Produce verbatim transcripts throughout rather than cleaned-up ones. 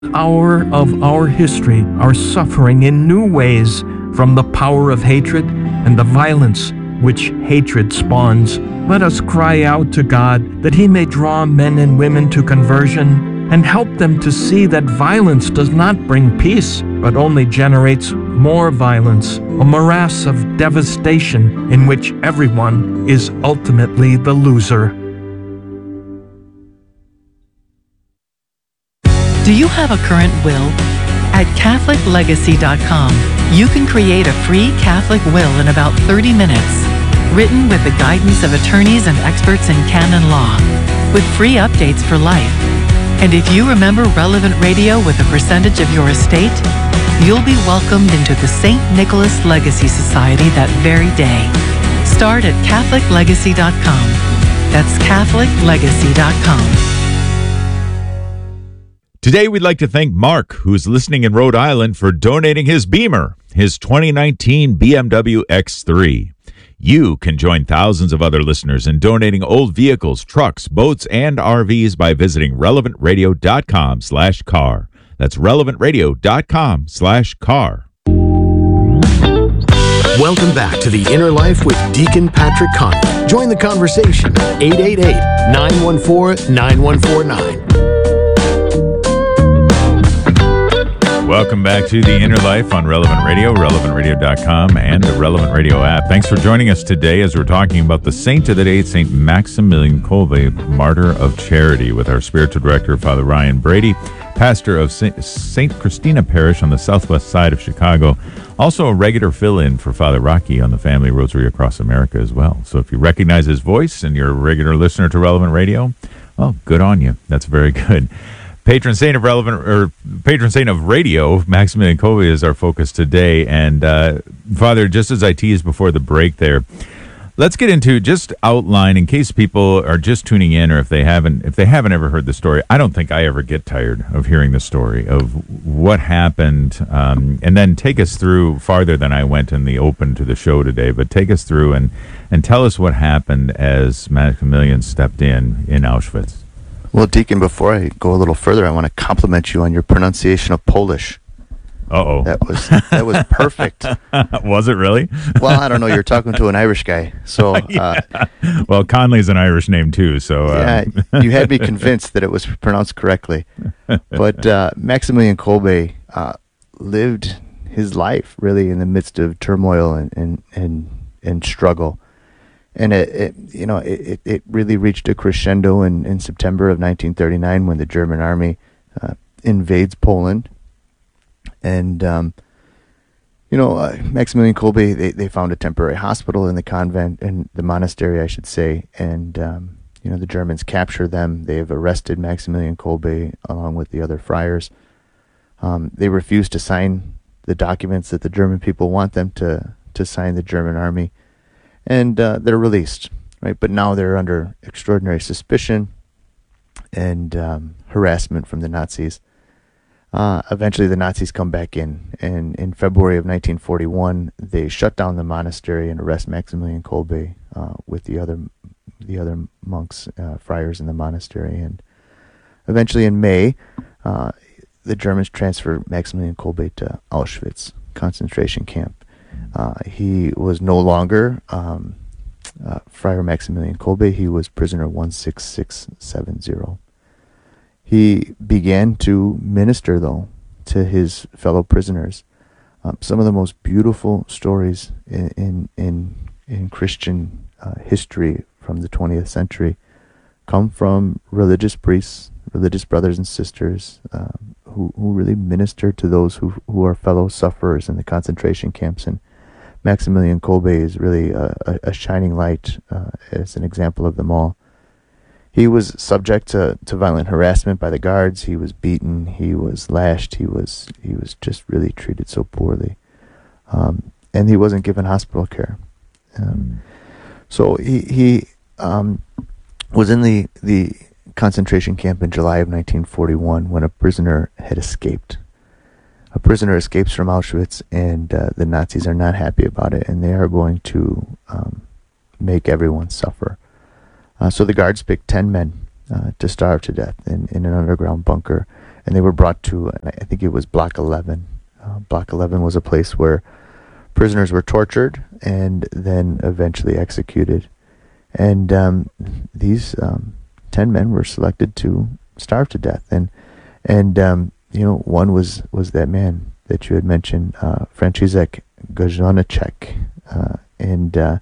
Hour of our history are suffering in new ways from the power of hatred and the violence which hatred spawns. Let us cry out to God that He may draw men and women to conversion and help them to see that violence does not bring peace, but only generates more violence, a morass of devastation in which everyone is ultimately the loser. Do you have a current will? At Catholic Legacy dot com, you can create a free Catholic will in about thirty minutes, written with the guidance of attorneys and experts in canon law, with free updates for life. And if you remember relevant radio with a percentage of your estate, you'll be welcomed into the Saint Nicholas Legacy Society that very day. Start at Catholic Legacy dot com. That's Catholic Legacy dot com. Today, we'd like to thank Mark, who's listening in Rhode Island, for donating his Beamer, his twenty nineteen B M W X three. You can join thousands of other listeners in donating old vehicles, trucks, boats, and R Vs by visiting relevant radio dot com slash car. That's relevant radio dot com slash car. Welcome back to The Inner Life with Deacon Patrick Conley. Join the conversation at eight eight eight, nine one four, nine one four nine. Welcome back to The Inner Life on Relevant Radio, relevant radio dot com, and the Relevant Radio app. Thanks for joining us today as we're talking about the saint of the day, Saint Maximilian Kolbe, Martyr of Charity, with our spiritual director, Father Ryan Brady, pastor of Saint Christina Parish on the southwest side of Chicago, also a regular fill-in for Father Rocky on the Family Rosary Across America as well. So if you recognize his voice and you're a regular listener to Relevant Radio, well, good on you. That's very good. Patron saint of relevant or patron saint of radio, Maximilian Kolbe, is our focus today. And uh, Father, just as I teased before the break there, let's get into just outline in case people are just tuning in, or if they haven't if they haven't ever heard the story. I don't think I ever get tired of hearing the story of what happened, um, and then take us through farther than I went in the open to the show today. But take us through and and tell us what happened as Maximilian stepped in in Auschwitz. Well, Deacon, before I go a little further, I want to compliment you on your pronunciation of Polish. Uh-oh. That was that was perfect. Was it really? Well, I don't know. You're talking to an Irish guy. So, uh, yeah. Well, Conley's an Irish name, too. So, uh, yeah, you had me convinced that it was pronounced correctly. But uh, Maximilian Kolbe uh, lived his life, really, in the midst of turmoil and, and, and, and struggle. And it, it, you know, it, it really reached a crescendo in, in September of nineteen thirty-nine when the German army uh, invades Poland. And, um, you know, uh, Maximilian Kolbe, they, they found a temporary hospital in the convent, in the monastery, I should say. And, um, you know, the Germans capture them. They have arrested Maximilian Kolbe along with the other friars. Um, they refuse to sign the documents that the German people want them to, to sign, the German army. And uh, they're released, right? But now they're under extraordinary suspicion and um, harassment from the Nazis. Uh, eventually, the Nazis come back in, and in February of nineteen forty-one, they shut down the monastery and arrest Maximilian Kolbe uh, with the other the other monks, uh, friars in the monastery. And eventually, in May, uh, the Germans transfer Maximilian Kolbe to Auschwitz concentration camp. Uh, he was no longer um, uh, Friar Maximilian Kolbe. He was prisoner one six six seven zero. He began to minister, though, to his fellow prisoners. Um, some of the most beautiful stories in in in, in Christian uh, history from the twentieth century come from religious priests, religious brothers and sisters uh, who who really minister to those who who are fellow sufferers in the concentration camps. And Maximilian Kolbe is really a, a, a shining light uh, as an example of them all. He was subject to, to violent harassment by the guards. He was beaten. He was lashed. He was he was just really treated so poorly, um, and he wasn't given hospital care. Um, so he he um, was in the the concentration camp in July of nineteen forty-one when a prisoner had escaped. A prisoner escapes from Auschwitz, and uh, the Nazis are not happy about it, and they are going to um, make everyone suffer. Uh, so the guards picked ten men uh, to starve to death in, in an underground bunker. and they were brought to, and I think it was Block eleven. Uh, Block eleven was a place where prisoners were tortured and then eventually executed. And um, these um, ten men were selected to starve to death. And and um, you know, one was was that man that you had mentioned, uh, Franciszek Gajonacek, uh, and uh,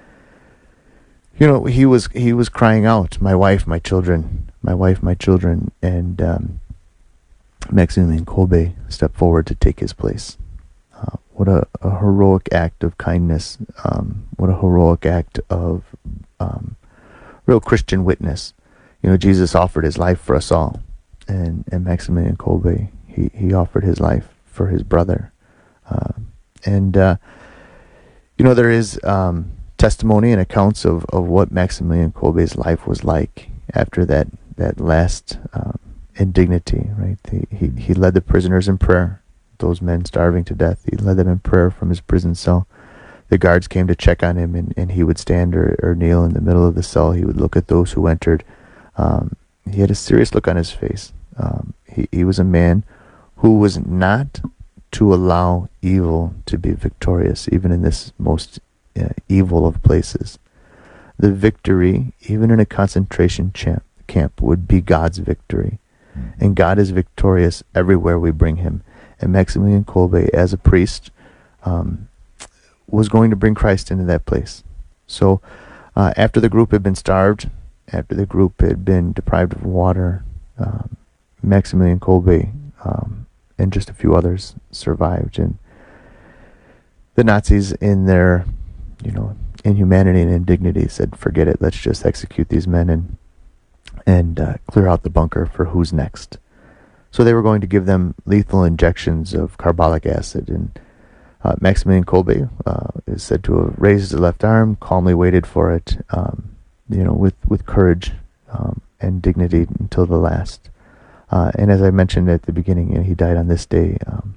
you know, he was he was crying out, "My wife, my children, my wife, my children," and um, Maximilian Kolbe stepped forward to take his place. Uh, what a, a heroic act of kindness! Um, what a heroic act of um, real Christian witness. You know, Jesus offered his life for us all, and and Maximilian Kolbe, he he offered his life for his brother, uh, and uh, you know, there is um, testimony and accounts of, of what Maximilian Kolbe's life was like after that that last um, indignity. Right, he, he he led the prisoners in prayer. Those men starving to death, he led them in prayer from his prison cell. The guards came to check on him, and, and he would stand or, or kneel in the middle of the cell. He would look at those who entered. Um, he had a serious look on his face. Um, he, he was a man who was not to allow evil to be victorious, even in this most uh, evil of places. The victory, even in a concentration champ, camp, would be God's victory. And God is victorious everywhere we bring him. And Maximilian Kolbe, as a priest, um, was going to bring Christ into that place. So uh, after the group had been starved, after the group had been deprived of water, um, Maximilian Kolbe um, and just a few others survived. And the Nazis, in their, you know, inhumanity and indignity, said, "Forget it. Let's just execute these men and and uh, clear out the bunker for who's next." So they were going to give them lethal injections of carbolic acid, and uh, Maximilian Kolbe uh, is said to have raised his left arm, calmly waited for it, um, you know, with, with courage um, and dignity until the last. Uh, and as I mentioned at the beginning, you know, he died on this day um,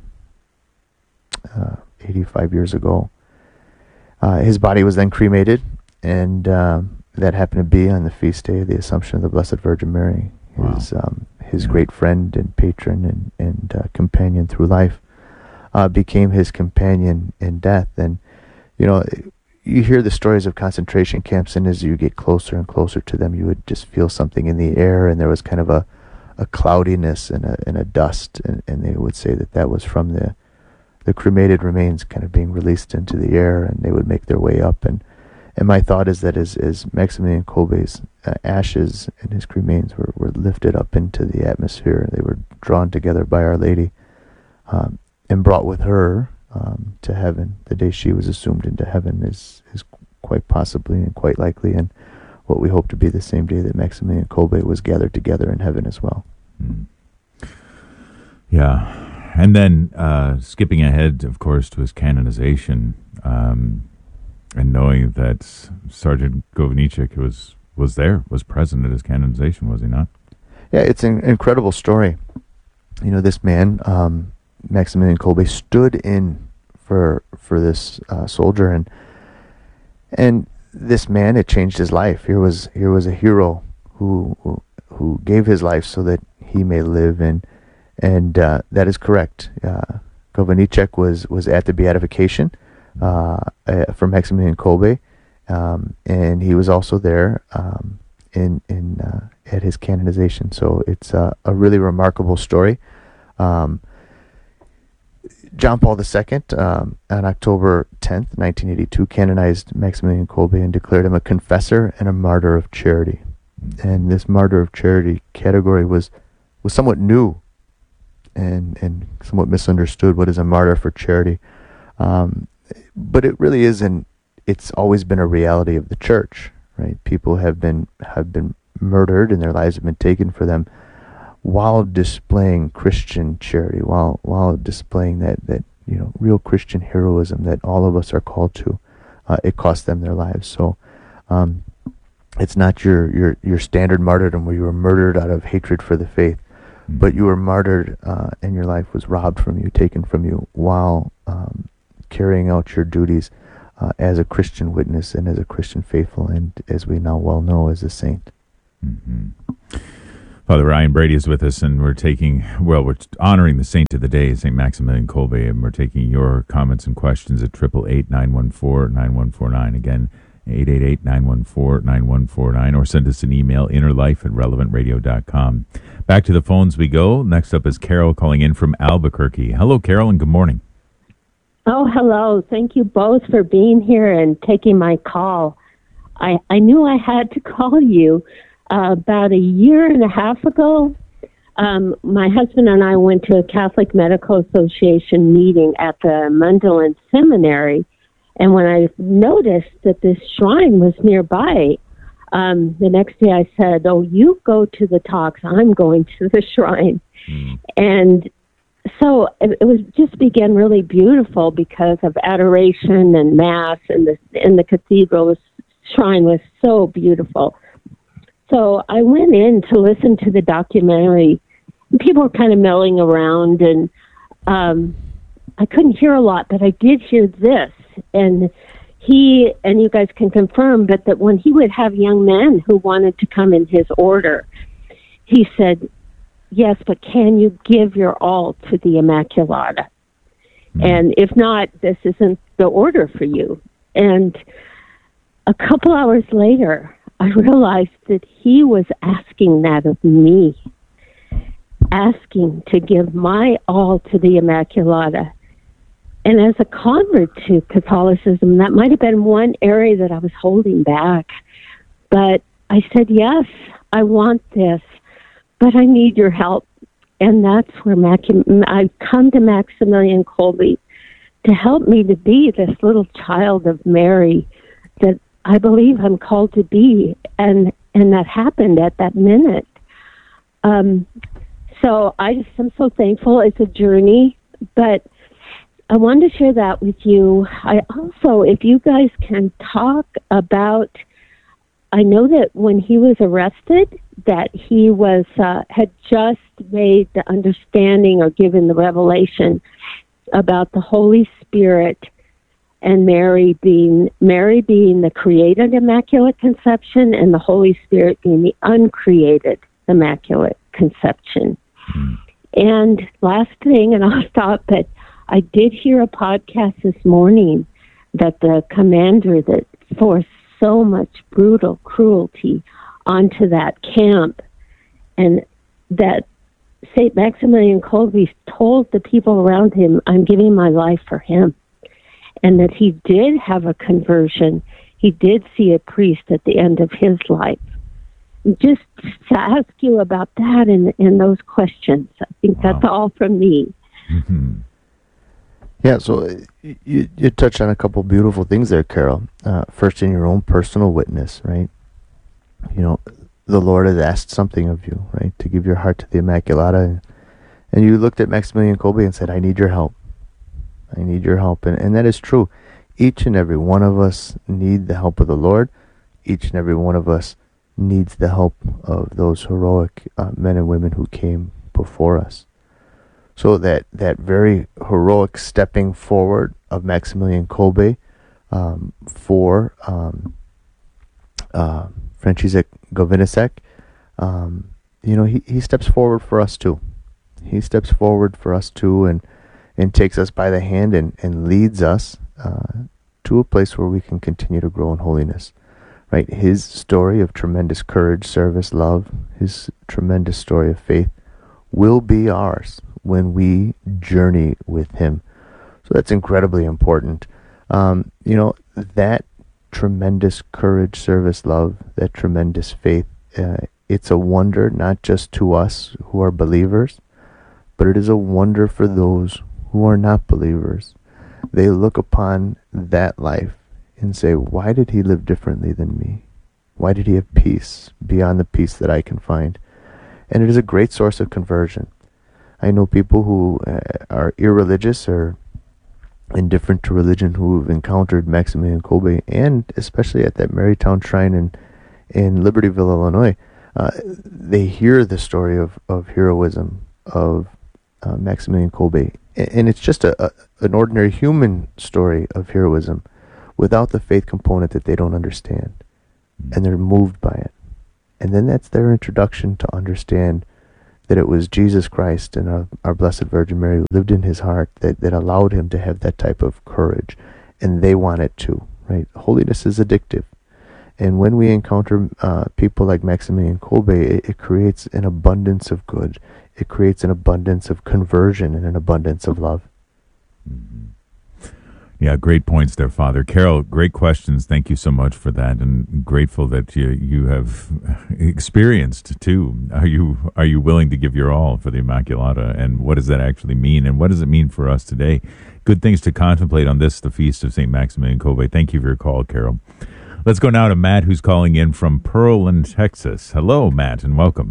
uh, eighty-five years ago. Uh, his body was then cremated, and uh, that happened to be on the feast day of the Assumption of the Blessed Virgin Mary. His wow. um, his yeah. great friend and patron and, and uh, companion through life uh, became his companion in death. And, you know, you hear the stories of concentration camps, and as you get closer and closer to them, you would just feel something in the air, and there was kind of a, a cloudiness and a, and a dust, and, and they would say that that was from the, the cremated remains kind of being released into the air, and they would make their way up. And And my thought is that as, as Maximilian Kolbe's uh, ashes and his cremains were, were lifted up into the atmosphere, they were drawn together by Our Lady um, and brought with her um, to heaven. The day she was assumed into heaven is, is quite possibly and quite likely, and what we hope to be the same day that Maximilian Kolbe was gathered together in heaven as well. Mm. Yeah. And then uh, skipping ahead, of course, to his canonization, um, and knowing that Sergeant Govenichik was was there, was present at his canonization, was he not? Yeah, it's an incredible story. You know, this man, um, Maximilian Kolbe, stood in for for this uh, soldier, and and this man, it changed his life. Here was here was a hero who who, who gave his life so that he may live, and and uh, that is correct. Uh, Govenichik was was at the beatification Uh, uh, for Maximilian Kolbe, um, and he was also there um, in in uh, at his canonization. So it's uh, a really remarkable story. Um, John Paul the Second, um, on October tenth, nineteen eighty-two, canonized Maximilian Kolbe and declared him a confessor and a martyr of charity. And this martyr of charity category was was somewhat new and and somewhat misunderstood. What is a martyr for charity? Um, But it really isn't. It's always been a reality of the church, right? People have been have been murdered, and their lives have been taken for them, while displaying Christian charity, while while displaying that that you know real Christian heroism that all of us are called to. Uh, it cost them their lives. So, um, it's not your your your standard martyrdom where you were murdered out of hatred for the faith, mm-hmm. but you were martyred, uh, and your life was robbed from you, taken from you, while um, carrying out your duties uh, as a Christian witness and as a Christian faithful, and as we now well know, as a saint. Mm-hmm. Father Ryan Brady is with us, and we're taking, well, we're honoring the saint of the day, Saint Maximilian Kolbe, and we're taking your comments and questions at eight eight eight, nine one four, nine one four nine. Again, eight eight eight, nine one four, nine one four nine, or send us an email, innerlife at relevant radio dot com. Back to the phones we go. Next up is Carol calling in from Albuquerque. Hello, Carol, and good morning. Oh, hello. Thank you both for being here and taking my call. I, I knew I had to call you. Uh, about a year and a half ago, um, my husband and I went to a Catholic Medical Association meeting at the Mundelein Seminary. And when I noticed that this shrine was nearby, um, the next day I said, oh, you go to the talks, I'm going to the shrine. Mm. And so it, it was just began really beautiful because of adoration and Mass, and the, and the cathedral was, shrine was so beautiful. So I went in to listen to the documentary. People were kind of milling around, and um, I couldn't hear a lot, but I did hear this. And he, and you guys can confirm, but that when he would have young men who wanted to come in his order, he said, yes, but can you give your all to the Immaculata? Mm-hmm. And if not, this isn't the order for you. And a couple hours later, I realized that he was asking that of me, asking to give my all to the Immaculata. And as a convert to Catholicism, that might have been one area that I was holding back. But I said, yes, I want this, but I need your help. And that's where Mac- I've come to Maximilian Kolbe to help me to be this little child of Mary that I believe I'm called to be, and and that happened at that minute. Um, so I just am so thankful. It's a journey, but I wanted to share that with you. I also, if you guys can talk about, I know that when he was arrested, that he was uh, had just made the understanding or given the revelation about the Holy Spirit and Mary being Mary being the created Immaculate Conception, and the Holy Spirit being the uncreated Immaculate Conception. Hmm. And last thing, and I'll stop, but I did hear a podcast this morning that the commander that forced so much brutal cruelty onto that camp, and that Saint Maximilian Kolbe told the people around him, I'm giving my life for him. And that he did have a conversion. He did see a priest at the end of his life. Just to ask you about that and, and those questions. I think wow. That's all from me. Mm-hmm. Yeah, so you, you touched on a couple beautiful things there, Carol. Uh, first, in your own personal witness, right? You know, the Lord has asked something of you, right? To give your heart to the Immaculata. And, and you looked at Maximilian Kolbe and said, I need your help. I need your help. And, and that is true. Each and every one of us need the help of the Lord. Each and every one of us needs the help of those heroic uh, men and women who came before us. So that, that very heroic stepping forward of Maximilian Kolbe um, for um, uh, Franciszek Govinacek, um, you know, he, he steps forward for us too. He steps forward for us too, and and takes us by the hand and, and leads us uh, to a place where we can continue to grow in holiness. Right? His story of tremendous courage, service, love, his tremendous story of faith will be ours when we journey with him. So that's incredibly important. Um, you know, that tremendous courage, service, love, that tremendous faith, uh, it's a wonder not just to us who are believers, but it is a wonder for those who are not believers. They look upon that life and say, why did he live differently than me? Why did he have peace beyond the peace that I can find? And it is a great source of conversion. I know people who uh, are irreligious or indifferent to religion who have encountered Maximilian Kolbe, and especially at that Marytown Shrine in, in Libertyville, Illinois. Uh, they hear the story of, of heroism of uh, Maximilian Kolbe, and it's just a, a an ordinary human story of heroism without the faith component that they don't understand, and they're moved by it. And then that's their introduction to understand that it was Jesus Christ and our, our Blessed Virgin Mary who lived in his heart that, that allowed him to have that type of courage. And they want it too, right? Holiness is addictive. And when we encounter uh, people like Maximilian Kolbe, it, it creates an abundance of good. It creates an abundance of conversion and an abundance of love. Mm-hmm. Yeah, great points there, Father. Carol, great questions. Thank you so much for that, and grateful that you you have experienced too. Are you are you willing to give your all for the Immaculata, and what does that actually mean, and what does it mean for us today? Good things to contemplate on this, the feast of Saint Maximilian Kolbe. Thank you for your call, Carol. Let's go now to Matt, who's calling in from Pearland, Texas. Hello, Matt, and welcome.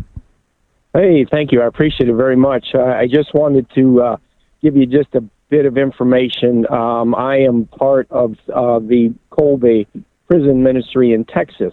Hey, thank you. I appreciate it very much. Uh, I just wanted to uh, give you just a bit of information. Um, I am part of uh, the Kolbe prison ministry in Texas.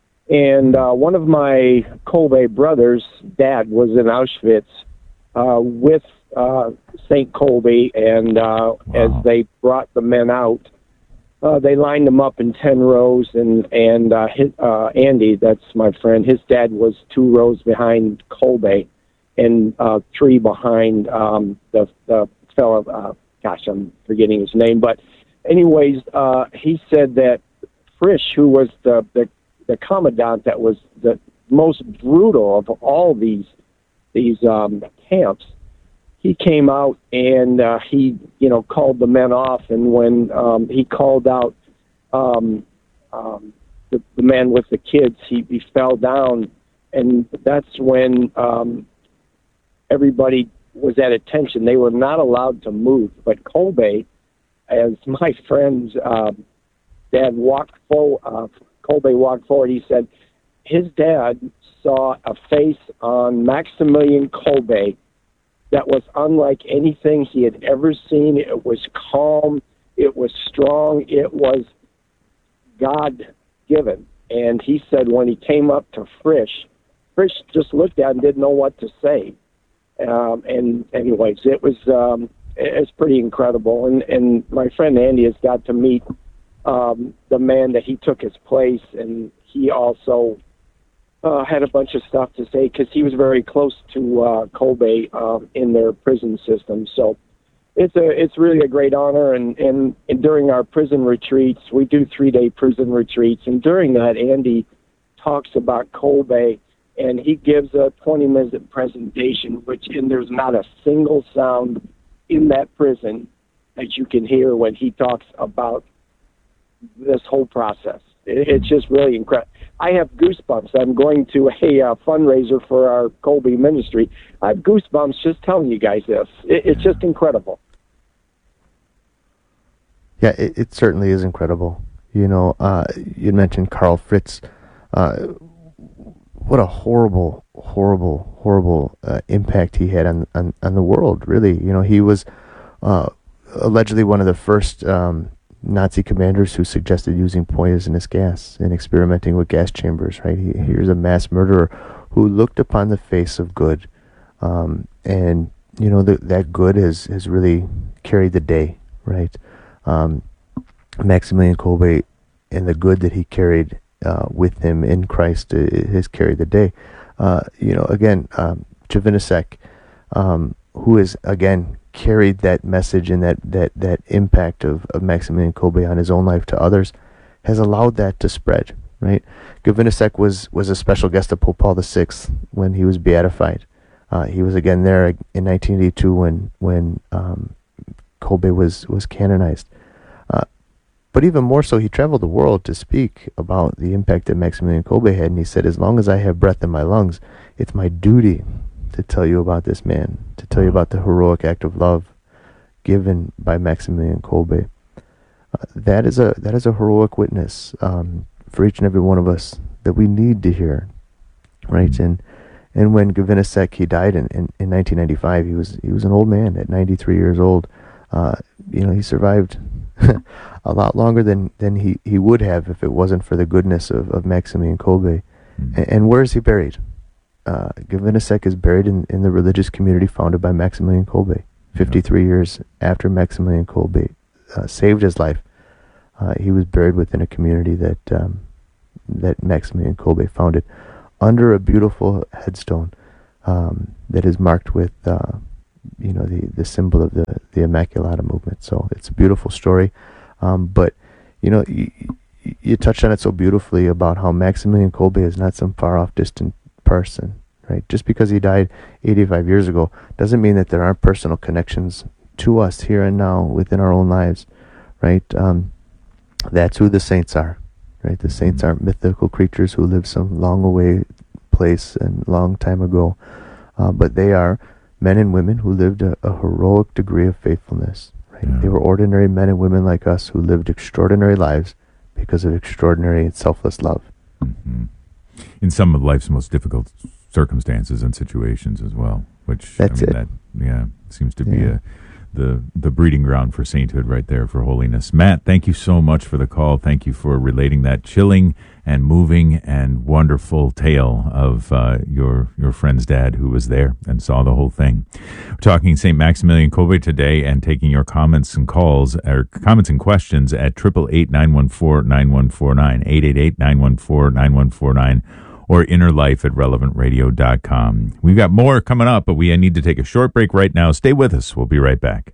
And uh, one of my Kolbe brothers' dad was in Auschwitz uh, with uh, Saint Kolbe, and uh, wow. as they brought the men out, uh, they lined them up in ten rows, and, and uh, his, uh, Andy, that's my friend, his dad was two rows behind Kolbe and uh, three behind um, the, the fellow, uh, gosh, I'm forgetting his name, but anyways, uh, he said that Frisch, who was the, the, the commandant that was the most brutal of all these, these um, camps, he came out and uh, he, you know, called the men off, and when um, he called out um, um, the, the man with the kids, he, he fell down, and that's when um, everybody was at attention. They were not allowed to move. But Kolbe, as my friend's uh, dad walked forward, uh, Kolbe walked forward, he said his dad saw a face on Maximilian Kolbe that was unlike anything he had ever seen. It was calm. It was strong. It was God-given. And he said when he came up to Frisch, Frisch just looked at him and didn't know what to say. Um, and anyways, it was um, it's pretty incredible. And, and my friend Andy has got to meet um, the man that he took his place, and he also uh, had a bunch of stuff to say because he was very close to uh, Kolbe um, in their prison system. So it's a it's really a great honor. And, and, and during our prison retreats, we do three-day prison retreats, and during that, Andy talks about Kolbe. And he gives a twenty-minute presentation, which, and there's not a single sound in that prison that you can hear when he talks about this whole process. It, it's just really incredible. I have goosebumps. I'm going to a uh, fundraiser for our Kolbe ministry. I have goosebumps just telling you guys this. It, it's just incredible. Yeah, it, it certainly is incredible. You know, uh, you mentioned Karl Fritz. Uh, What a horrible, horrible, horrible uh, impact he had on, on, on the world, really. You know, he was uh, allegedly one of the first um, Nazi commanders who suggested using poisonous gas and experimenting with gas chambers, right? He, here's a mass murderer who looked upon the face of good. Um, and, you know, the, that good has, has really carried the day, right? Um, Maximilian Kolbe and the good that he carried Uh, with him in Christ uh, has carried the day. Uh, you know, again, um, Javinisek, um, who has, again, carried that message and that, that, that impact of, of Maximilian Kolbe on his own life to others, has allowed that to spread, right? Javinisek was, was a special guest of Pope Paul the Sixth when he was beatified. Uh, he was again there in nineteen eighty-two when, when um, Kolbe was, was canonized. Uh, But even more so, he traveled the world to speak about the impact that Maximilian Kolbe had. And he said, as long as I have breath in my lungs, it's my duty to tell you about this man, to tell you about the heroic act of love given by Maximilian Kolbe. Uh, that is a that is a heroic witness um, for each and every one of us that we need to hear, right? And and when Javinisek, he died in, in, in nineteen ninety-five, he was he was an old man at ninety-three years old. Uh, you know, he survived a lot longer than, than he, he would have if it wasn't for the goodness of, of Maximilian Kolbe. Mm-hmm. And, and where is he buried? Uh, Javinisek is buried in, in the religious community founded by Maximilian Kolbe. fifty-three yeah. years after Maximilian Kolbe uh, saved his life, uh, he was buried within a community that um, that Maximilian Kolbe founded. under a beautiful headstone um, that is marked with, uh, you know, the, the symbol of the, the Immaculata movement. So it's a beautiful story. Um, but, you know, you, you touched on it so beautifully about how Maximilian Kolbe is not some far-off, distant person, right? Just because he died eighty-five years ago doesn't mean that there aren't personal connections to us here and now within our own lives, right? Um, that's who the saints are, right? The saints aren't mythical creatures who live some long away place and long time ago, uh, but they are men and women who lived a, a heroic degree of faithfulness, right? Yeah. They were ordinary men and women like us who lived extraordinary lives because of extraordinary and selfless love. Mm-hmm. In some of life's most difficult circumstances and situations as well, which That's I mean, it. that yeah seems to be Yeah. a the the breeding ground for sainthood right there, for holiness. Matt, thank you so much for the call. Thank you for relating that chilling and moving and wonderful tale of uh, your your friend's dad who was there and saw the whole thing. We're talking Saint Maximilian Kolbe today and taking your comments and calls, or comments and questions at eight eight eight, nine one four, nine one four nine, eight eight eight, nine one four, nine one four nine, or innerlife at relevant radio dot com. We've got more coming up, but we need to take a short break right now. Stay with us. We'll be right back.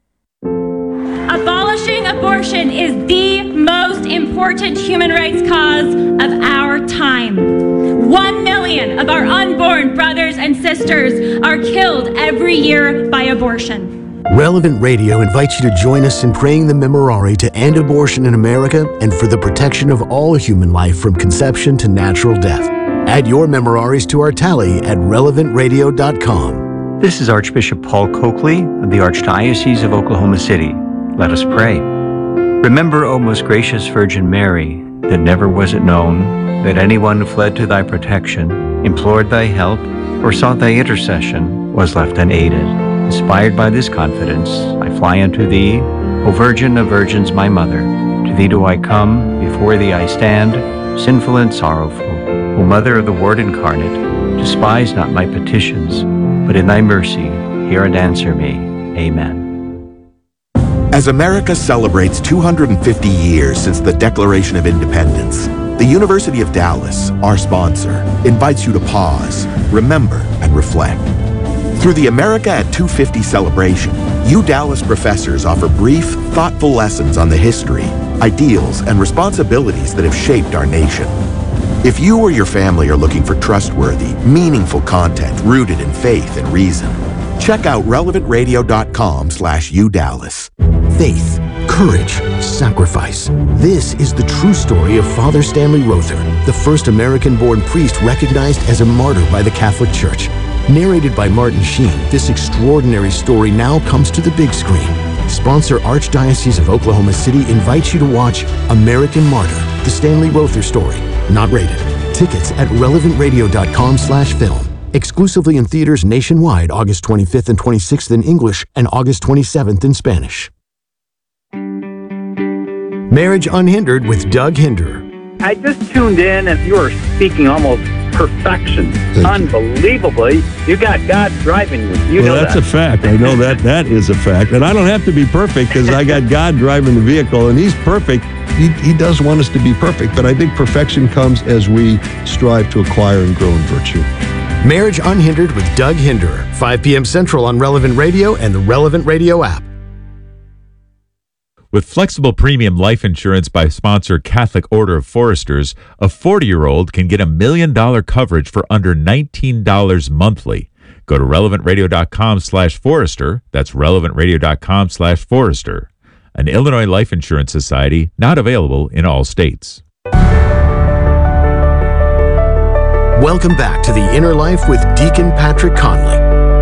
Abolishing abortion is the most important human rights cause of our time. One million of our unborn brothers and sisters are killed every year by abortion. Relevant Radio invites you to join us in praying the Memorare to end abortion in America and for the protection of all human life from conception to natural death. Add your Memoraries to our tally at relevant radio dot com. This is Archbishop Paul Coakley of the Archdiocese of Oklahoma City. Let us pray. Remember, O most gracious Virgin Mary, that never was it known that anyone who fled to thy protection, implored thy help, or sought thy intercession was left unaided. Inspired by this confidence, I fly unto thee, O Virgin of Virgins, my Mother. To thee do I come, before thee I stand, sinful and sorrowful. O Mother of the Word incarnate, despise not my petitions, but in thy mercy hear and answer me. Amen. As America celebrates two hundred fifty years since the Declaration of Independence, the University of Dallas, our sponsor, invites you to pause, remember, and reflect. Through the America at two fifty celebration, U Dallas professors offer brief, thoughtful lessons on the history, ideals, and responsibilities that have shaped our nation. If you or your family are looking for trustworthy, meaningful content rooted in faith and reason, check out relevant radio dot com slash U Dallas. Faith, courage, sacrifice. This is the true story of Father Stanley Rother, the first American-born priest recognized as a martyr by the Catholic Church. Narrated by Martin Sheen, this extraordinary story now comes to the big screen. Sponsor Archdiocese of Oklahoma City invites you to watch American Martyr, the Stanley Rother story. Not rated. Tickets at relevant radio dot com slash film. Exclusively in theaters nationwide August twenty-fifth and twenty-sixth in English and August twenty-seventh in Spanish. Marriage Unhindered with Doug Hinder. I just tuned in and you were speaking almost perfection. Unbelievably. You got God driving you. You well, know that's that. a fact. I know that that is a fact. And I don't have to be perfect because I got God driving the vehicle and he's perfect. He, he does want us to be perfect, but I think perfection comes as we strive to acquire and grow in virtue. Marriage Unhindered with Doug Hinder, five p.m. Central on Relevant Radio and the Relevant Radio app. With flexible premium life insurance by sponsor Catholic Order of Foresters, a forty-year-old can get a million dollar coverage for under nineteen dollars monthly. Go to relevant radio dot com slash forester. That's relevant radio dot com slash forester. An Illinois Life Insurance Society, not available in all states. Welcome back to The Inner Life with Deacon Patrick Conley.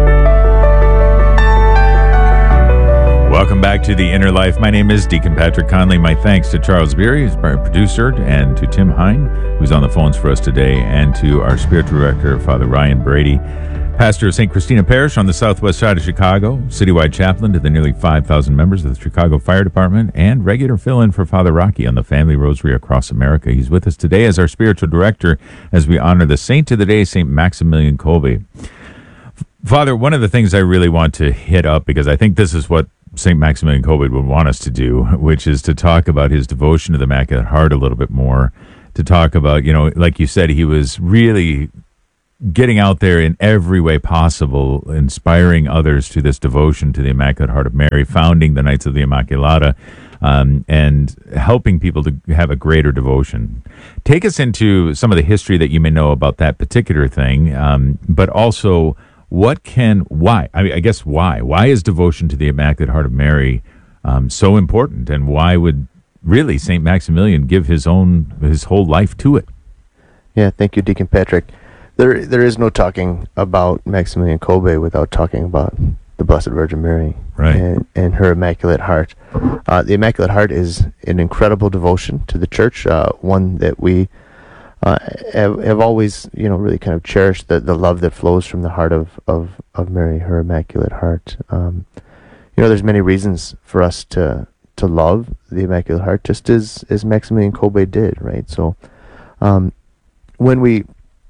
Welcome back to The Inner Life. My name is Deacon Patrick Conley. My thanks to Charles Beery, who's our producer, and to Tim Hine, who's on the phones for us today, and to our spiritual director, Father Ryan Brady, pastor of Saint Christina Parish on the southwest side of Chicago, citywide chaplain to the nearly five thousand members of the Chicago Fire Department, and regular fill-in for Father Rocky on the Family Rosary across America. He's with us today as our spiritual director as we honor the saint of the day, Saint Maximilian Kolbe. Father, one of the things I really want to hit up, because I think this is what Saint Maximilian Kolbe would want us to do, which is to talk about his devotion to the Immaculate Heart a little bit more, to talk about, you know, like you said, he was really getting out there in every way possible, inspiring others to this devotion to the Immaculate Heart of Mary, founding the Knights of the Immaculata, um, and helping people to have a greater devotion. Take us into some of the history that you may know about that particular thing, um, but also what can, why, I mean, I guess why? Why is devotion to the Immaculate Heart of Mary um, so important, and why would really Saint Maximilian give his own, his whole life to it? Yeah, thank you, Deacon Patrick. There, there is no talking about Maximilian Kolbe without talking about the Blessed Virgin Mary, right, and, and her Immaculate Heart. Uh, the Immaculate Heart is an incredible devotion to the Church, uh, one that we uh, have, have always, you know, really kind of cherished, the, the love that flows from the heart of, of, of Mary, her Immaculate Heart. Um, you know, there's many reasons for us to to love the Immaculate Heart, just as, as Maximilian Kolbe did, right? So um, when we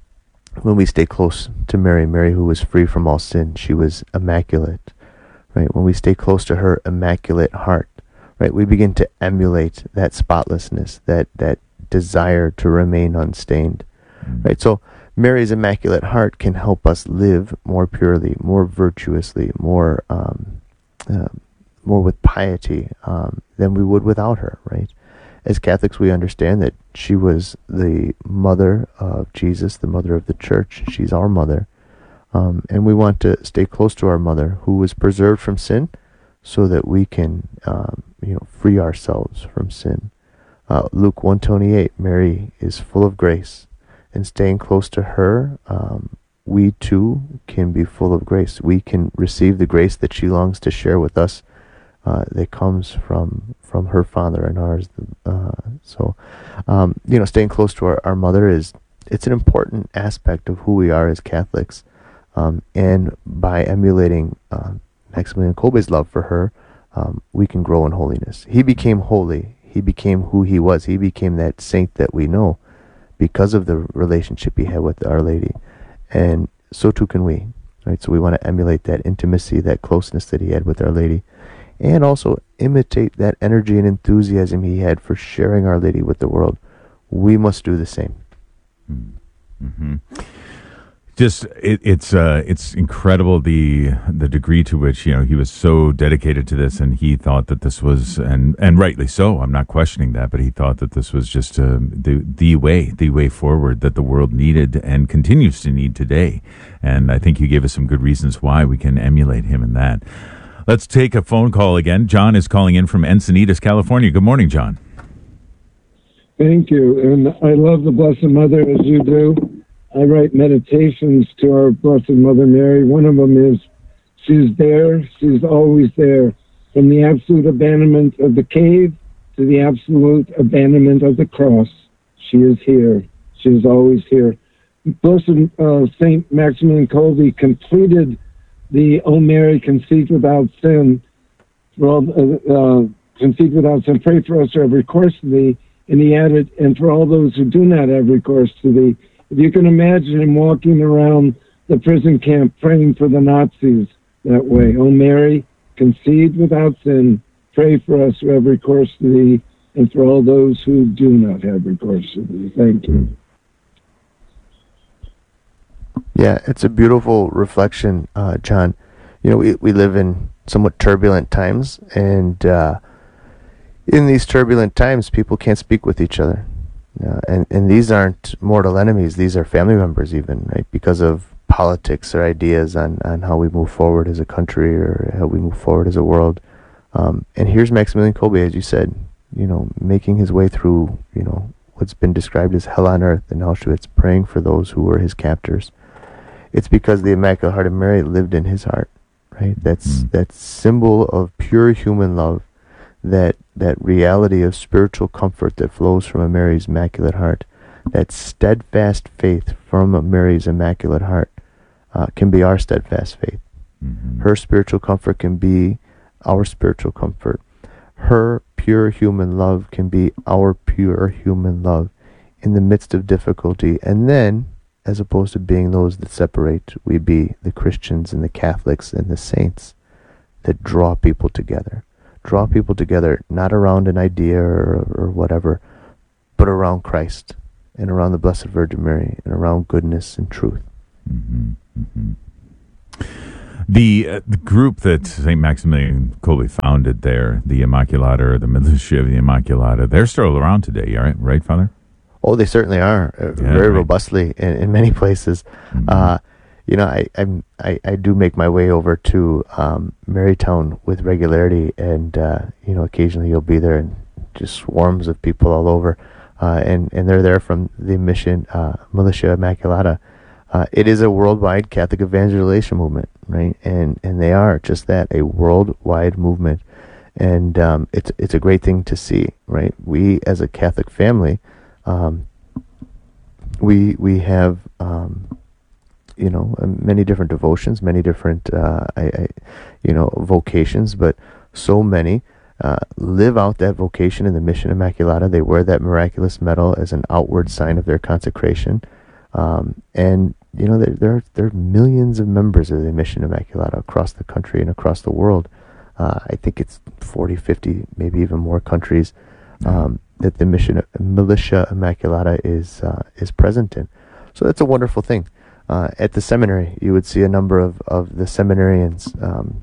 when we stay close to Mary, Mary who was free from all sin, she was immaculate, right? When we stay close to her Immaculate Heart, right, we begin to emulate that spotlessness, that that desire to remain unstained, mm-hmm. right? So Mary's Immaculate Heart can help us live more purely, more virtuously, more um, uh, more with piety um, than we would without her, right? As Catholics, we understand that she was the mother of Jesus, the mother of the Church. She's our mother. Um, and we want to stay close to our mother, who was preserved from sin, so that we can um, you know, free ourselves from sin. Uh, Luke one twenty-eight, Mary is full of grace. And staying close to her, um, we too can be full of grace. We can receive the grace that she longs to share with us, Uh, that comes from from her Father and ours. Uh, so, um, you know, staying close to our, our mother is, it's an important aspect of who we are as Catholics. Um, and by emulating uh, Maximilian Kolbe's love for her, um, we can grow in holiness. He became holy. He became who he was. He became that saint that we know because of the relationship he had with Our Lady. And so too can we, right? So we want to emulate that intimacy, that closeness that he had with Our Lady, and also imitate that energy and enthusiasm he had for sharing Our Lady with the world. We must do the same. Mm-hmm. Just it, it's uh, it's incredible the the degree to which, you know, he was so dedicated to this, and he thought that this was, and and rightly so, I'm not questioning that, but he thought that this was just uh, the the way the way forward that the world needed and continues to need today. And I think you gave us some good reasons why we can emulate him in that. Let's take a phone call again. John is calling in from Encinitas, California. Good morning, John. Thank you. And I love the Blessed Mother as you do. I write meditations to our Blessed Mother Mary. One of them is, she's there, she's always there. From the absolute abandonment of the cave to the absolute abandonment of the cross, she is here. She is always here. Blessed uh, Saint Maximilian Kolbe completed the O Mary, conceived without sin, for all, uh, uh, conceived without sin, pray for us who have recourse to thee. And he added, and for all those who do not have recourse to thee. If you can imagine him walking around the prison camp praying for the Nazis that way. O Mary, conceived without sin, pray for us who have recourse to thee, and for all those who do not have recourse to thee. Thank you. Yeah, it's a beautiful reflection, uh, John. You know, we, we live in somewhat turbulent times, and uh, in these turbulent times, people can't speak with each other. Uh, and, and these aren't mortal enemies, these are family members even, right? Because of politics or ideas on, on how we move forward as a country or how we move forward as a world. Um, and here's Maximilian Kolbe, as you said, you know, making his way through, you know, what's been described as hell on earth in Auschwitz, praying for those who were his captors. It's because the Immaculate Heart of Mary lived in his heart, right? That's mm. that symbol of pure human love, that that reality of spiritual comfort that flows from a Mary's Immaculate Heart, that steadfast faith from a Mary's Immaculate Heart uh, can be our steadfast faith. Mm-hmm. Her spiritual comfort can be our spiritual comfort. Her pure human love can be our pure human love in the midst of difficulty. And then, as opposed to being those that separate, we be the Christians and the Catholics and the saints that draw people together. Draw people together, not around an idea or, or whatever, but around Christ, and around the Blessed Virgin Mary and around goodness and truth. Mm-hmm. Mm-hmm. The, uh, the group that Saint Maximilian Kolbe founded there, the Immaculata, or the Militia of the Immaculata, they're still around today, right, right Father? Oh, they certainly are, uh, Yeah, very right. robustly in, in many places. Mm-hmm. Uh, you know, I, I'm, I I do make my way over to um, Marytown with regularity, and uh, you know, occasionally you'll be there, and just swarms of people all over, uh, and and they're there from the mission uh, Militia Immaculata. Uh, it is a worldwide Catholic evangelization movement, right? And and they are just that, a worldwide movement, and um, it's it's a great thing to see, right? We as a Catholic family, um, we we have um, you know many different devotions, many different uh, I, I, you know vocations, but so many uh, live out that vocation in the Mission Immaculata. They wear that miraculous medal as an outward sign of their consecration, um, and you know, there, there, there are millions of members of the Mission Immaculata across the country and across the world. Uh, I think it's forty, fifty, maybe even more countries um, that the Mission Militia Immaculata is uh, is present in. So that's a wonderful thing. Uh, at the seminary, you would see a number of, of the seminarians um,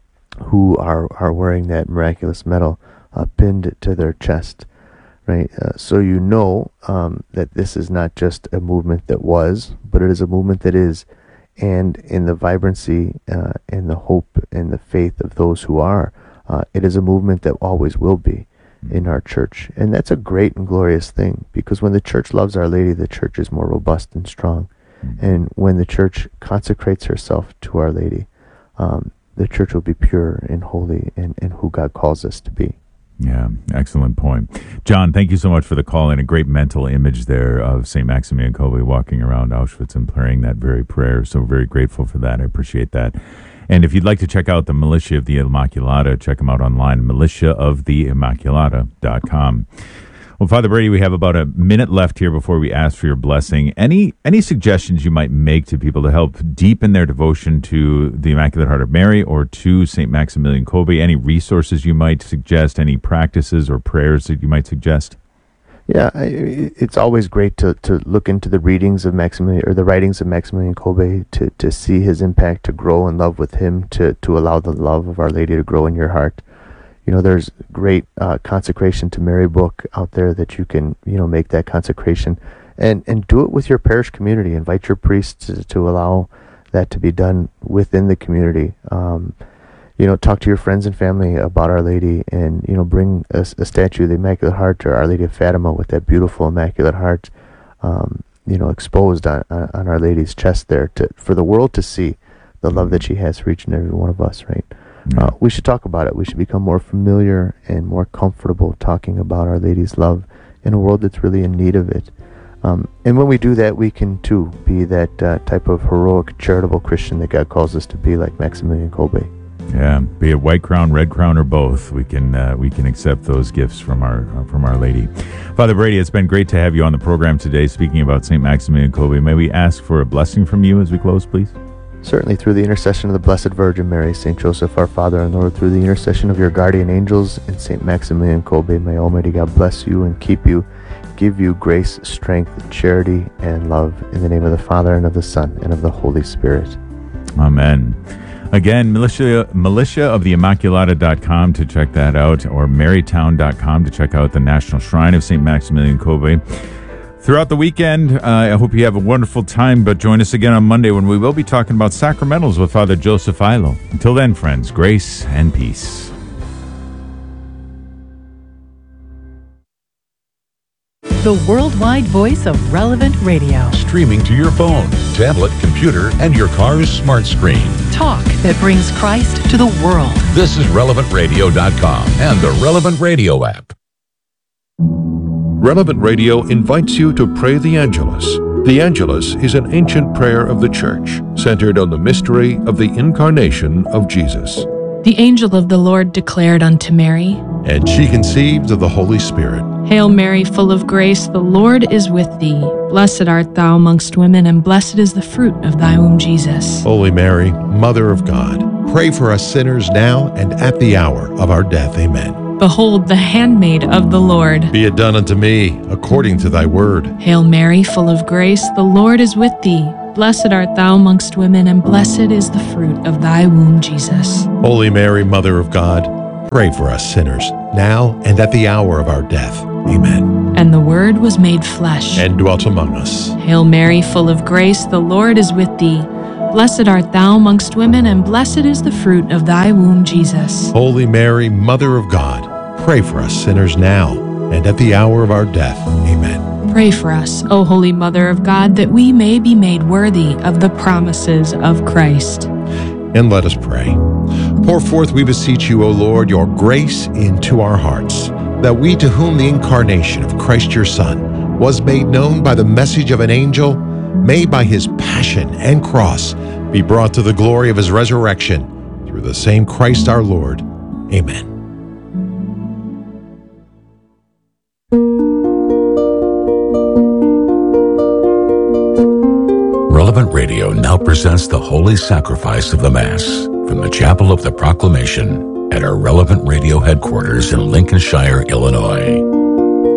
who are, are wearing that miraculous medal uh, pinned to their chest. Right, uh, so you know um, that this is not just a movement that was, but it is a movement that is, and in the vibrancy uh, and the hope and the faith of those who are, uh, it is a movement that always will be in our church, and that's a great and glorious thing, because when the church loves Our Lady, the church is more robust and strong, and when the church consecrates herself to Our Lady, um, the church will be pure and holy and, and who God calls us to be. Yeah, excellent point. John, thank you so much for the call and a great mental image there of Saint Maximilian Kolbe walking around Auschwitz and praying that very prayer. So very grateful for that. I appreciate that. And if you'd like to check out the Militia of the Immaculata, check them out online, militia of the immaculata dot com. Well, Father Brady, we have about a minute left here before we ask for your blessing. Any any suggestions you might make to people to help deepen their devotion to the Immaculate Heart of Mary or to Saint Maximilian Kolbe? Any resources you might suggest? Any practices or prayers that you might suggest? Yeah, I, it's always great to, to look into the readings of Maximilian, or the writings of Maximilian Kolbe, to, to see his impact, to grow in love with him, to, to allow the love of Our Lady to grow in your heart. You know, there's great uh, Consecration to Mary book out there that you can, you know, make that consecration, and, and do it with your parish community. Invite your priests to, to allow that to be done within the community. Um, you know, talk to your friends and family about Our Lady, and, you know, bring a, a statue of the Immaculate Heart or Our Lady of Fatima with that beautiful Immaculate Heart, um, you know, exposed on, on Our Lady's chest there, to for the world to see the love that she has for each and every one of us, right? Uh, we should talk about it. We should become more familiar and more comfortable talking about Our Lady's love in a world that's really in need of it. Um, and when we do that, we can, too, be that uh, type of heroic, charitable Christian that God calls us to be, like Maximilian Kolbe. Yeah, be it white crown, red crown, or both, we can uh, we can accept those gifts from our uh, from Our Lady. Father Brady, it's been great to have you on the program today, speaking about Saint Maximilian Kolbe. May we ask for a blessing from you as we close, please? Certainly, through the intercession of the Blessed Virgin Mary, Saint Joseph, our Father and Lord, through the intercession of your guardian angels, and Saint Maximilian Kolbe, may Almighty God bless you and keep you, give you grace, strength, charity, and love, in the name of the Father, and of the Son, and of the Holy Spirit. Amen. Again, militia, militia of the immaculata dot com to check that out, or marytown dot com to check out the National Shrine of Saint Maximilian Kolbe. Throughout the weekend, uh, I hope you have a wonderful time, but join us again on Monday when we will be talking about sacramentals with Father Joseph Ilo. Until then, friends, grace and peace. The worldwide voice of Relevant Radio. Streaming to your phone, tablet, computer, and your car's smart screen. Talk that brings Christ to the world. This is relevant radio dot com and the Relevant Radio app. Relevant Radio invites you to pray the Angelus. The Angelus is an ancient prayer of the Church, centered on the mystery of the incarnation of Jesus. The angel of the Lord declared unto Mary, And she conceived of the Holy Spirit. Hail Mary, full of grace, the Lord is with thee. Blessed art thou amongst women, and blessed is the fruit of thy womb, Jesus. Holy Mary, Mother of God, pray for us sinners now and at the hour of our death. Amen. Behold, the handmaid of the Lord. Be it done unto me according to thy word. Hail Mary, full of grace, the Lord is with thee. Blessed art thou amongst women, and blessed is the fruit of thy womb, Jesus. Holy Mary, Mother of God, pray for us sinners, now and at the hour of our death. Amen. And the Word was made flesh, and dwelt among us. Hail Mary, full of grace, the Lord is with thee. Blessed art thou amongst women, and blessed is the fruit of thy womb, Jesus. Holy Mary, Mother of God, pray for us sinners now and at the hour of our death. Amen. Pray for us, O Holy Mother of God, that we may be made worthy of the promises of Christ. And let us pray. Pour forth, we beseech you, O Lord, your grace into our hearts, that we, to whom the incarnation of Christ your Son was made known by the message of an angel, may by his passion and cross be brought to the glory of his resurrection, through the same Christ our Lord. Amen. Relevant Radio now presents the Holy Sacrifice of the Mass from the Chapel of the Proclamation at our Relevant Radio headquarters in Lincolnshire, Illinois.